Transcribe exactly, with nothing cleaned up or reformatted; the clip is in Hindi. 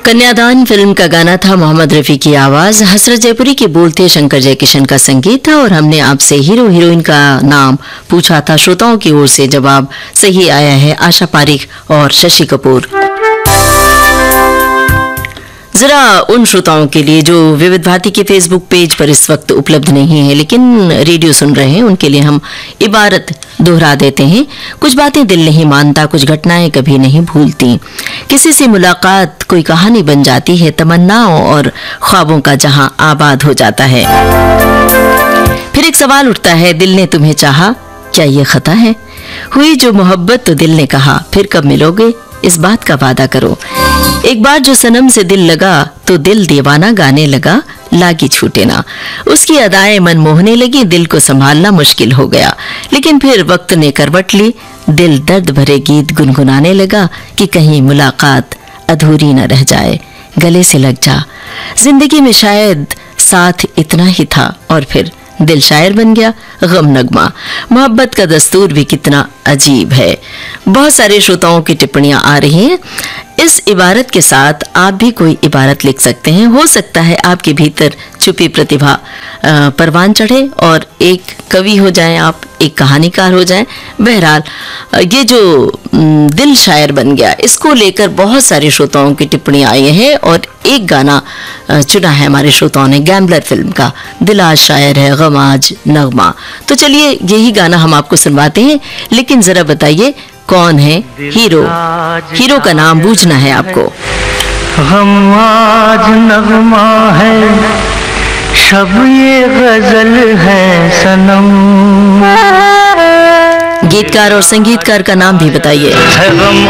कन्यादान फिल्म का गाना था, मोहम्मद रफी की आवाज, हसरत जयपुरी के बोल थे, शंकर जयकिशन का संगीत था। और हमने आपसे हीरो हीरोइन का नाम पूछा था। श्रोताओं की ओर से जवाब सही आया है, आशा पारिक और शशि कपूर। जरा उन श्रोताओं के लिए जो विविध भारती के फेसबुक पेज पर इस वक्त उपलब्ध नहीं है लेकिन रेडियो सुन रहे हैं, उनके लिए हम इबारत दोहरा देते हैं। कुछ बातें दिल नहीं मानता, कुछ घटनाएं कभी नहीं भूलती। किसी से मुलाकात कोई कहानी बन जाती है, तमन्नाओं और ख्वाबों का जहां आबाद हो जाता है। फिर एक सवाल उठता है, दिल ने तुम्हें चाहा, क्या ये खता है? हुई जो मोहब्बत तो दिल ने कहा, फिर कब मिलोगे इस बात का वादा करो। एक बार जो सनम से दिल लगा तो दिल दीवाना गाने लगा, लागी छूटे ना। उसकी अदाएं मन मोहने लगी, दिल को संभालना मुश्किल हो गया। लेकिन फिर वक्त ने करवट ली, दिल दर्द भरे गीत गुनगुनाने लगा कि कहीं मुलाकात अधूरी न रह जाए, गले से लग जा। जिंदगी में शायद साथ इतना ही था और फिर दिल शायर बन गया, गम नगमा। मोहब्बत का दस्तूर भी कितना अजीब है। बहुत सारे श्रोताओं की टिप्पणियां आ रही हैं। इस इबारत के साथ आप भी कोई इबारत लिख सकते हैं। हो सकता है आपके भीतर छुपी प्रतिभा परवान चढ़े और एक कवि हो जाएं, आप एक कहानीकार हो जाएं। बहरहाल ये जो दिल शायर बन गया, इसको लेकर बहुत सारे श्रोताओं की टिप्पणियां आई हैं और एक गाना चुना है हमारे श्रोताओं ने गैम्बलर फिल्म का, दिल आज शायर है गम आज नगमा। तो चलिए यही गाना हम आपको सुनवाते हैं, लेकिन जरा बताइए कौन है हीरो? हीरो का नाम बूझना है आपको। गम आज नगमा है, शब ये गजल है सनम। गीतकार और संगीतकार का नाम भी बताइए।